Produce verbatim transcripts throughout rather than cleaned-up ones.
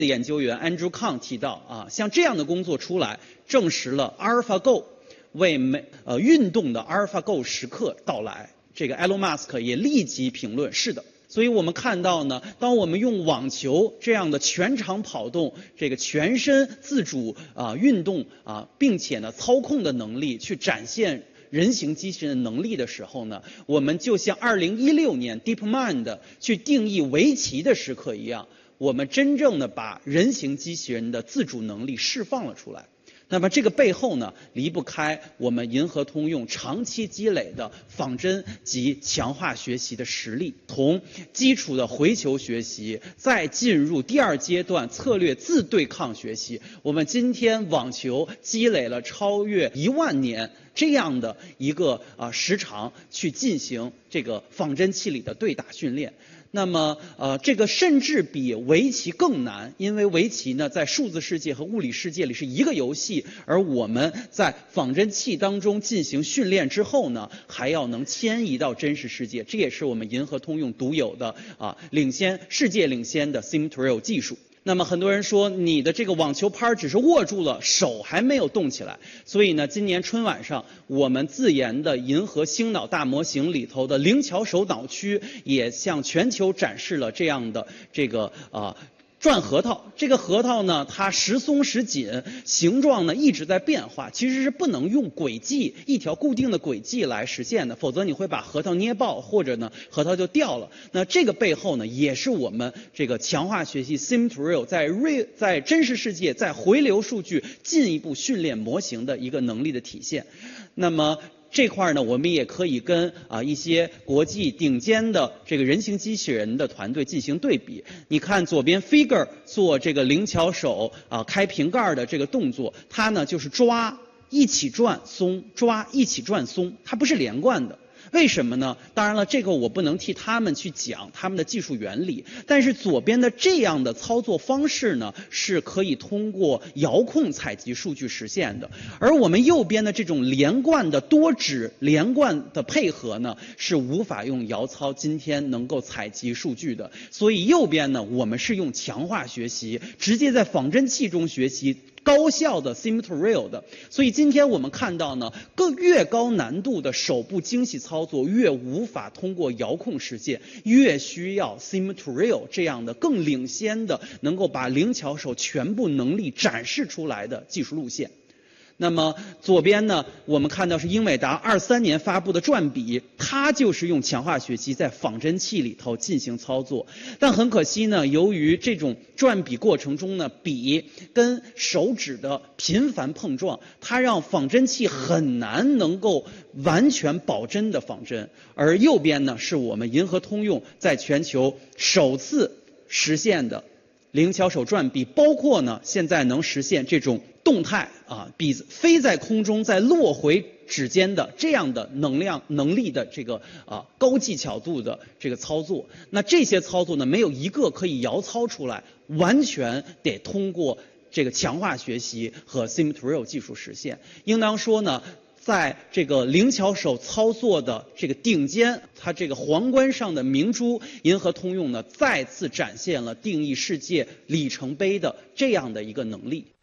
的研究员 Andrew Kang 提到啊，像这样的工作出来，证实了 AlphaGo 为美呃运动的 AlphaGo 时刻到来。这个 Elon Musk 也立即评论，是的。所以我们看到呢，当我们用网球这样的全场跑动、这个全身自主啊运动啊，并且呢操控的能力去展现人形机器人的能力的时候呢，我们就像二零一六年 DeepMind 去定义围棋的时刻一样，我们真正的把人形机器人的自主能力释放了出来。那么这个背后呢，离不开我们银河通用长期积累的仿真及强化学习的实力，从基础的回球学习，再进入第二阶段策略自对抗学习。我们今天网球积累了超越一万年这样的一个啊时长去进行这个仿真器里的对打训练。那么，呃，这个甚至比围棋更难，因为围棋呢，在数字世界和物理世界里是一个游戏，而我们在仿真器当中进行训练之后呢，还要能迁移到真实世界，这也是我们银河通用独有的啊，领先世界领先的 Sim to Real 技术。那么很多人说你的这个网球拍只是握住了，手还没有动起来。所以呢，今年春晚上我们自研的银河星脑大模型里头的灵巧手脑区也向全球展示了这样的这个啊。呃转核桃，这个核桃呢，它时松时紧，形状呢一直在变化，其实是不能用轨迹一条固定的轨迹来实现的，否则你会把核桃捏爆，或者呢核桃就掉了。那这个背后呢，也是我们这个强化学习 Sim to Real 在 real 在真实世界在回流数据进一步训练模型的一个能力的体现。那么这块呢，我们也可以跟啊一些国际顶尖的这个人形机器人的团队进行对比。你看左边 Figure 做这个灵巧手啊开瓶盖的这个动作，它呢就是抓一起转松，抓一起转松，它不是连贯的。为什么呢？当然了，这个我不能替他们去讲他们的技术原理，但是左边的这样的操作方式呢，是可以通过遥控采集数据实现的。而我们右边的这种连贯的多指连贯的配合呢，是无法用遥操今天能够采集数据的。所以右边呢，我们是用强化学习，直接在仿真器中学习。高效的 Sim to Real 的，所以今天我们看到呢，更越高难度的手部精细操作越无法通过遥控实现，越需要 Sim to Real 这样的更领先的，能够把灵巧手全部能力展示出来的技术路线。那么左边呢，我们看到是英伟达二三年发布的转笔，它就是用强化学习在仿真器里头进行操作。但很可惜呢，由于这种转笔过程中呢，笔跟手指的频繁碰撞，它让仿真器很难能够完全保真的仿真。而右边呢，是我们银河通用在全球首次实现的灵巧手转笔，包括呢现在能实现这种动态啊笔飞在空中再落回指尖的这样的能量能力的这个啊高技巧度的这个操作。那这些操作呢，没有一个可以遥操出来，完全得通过这个强化学习和 Sim to Real 技术实现。应当说呢，在这个灵巧手操作的这个顶尖，它这个皇冠上的明珠银河通用呢，再次展现了定义世界里程碑的这样的一个能力。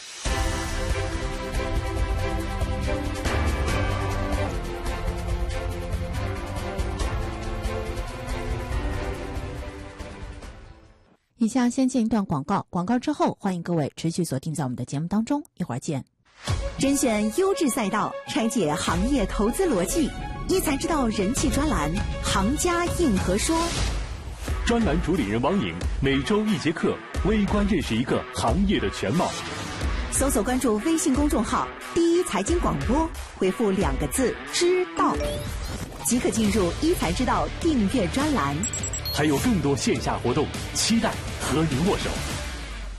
以下先进一段广告，广告之后欢迎各位持续锁定在我们的节目当中，一会儿见。 甄选优质赛道，拆解行业投资逻辑，一才知道人气专栏，行家硬核说。 专栏主理人王颖每周一节课，微观认识一个行业的全貌。 搜索关注微信公众号第一财经广播，回复两个字知道，即可进入一才知道订阅专栏。 还有更多线下活动，期待和您握手。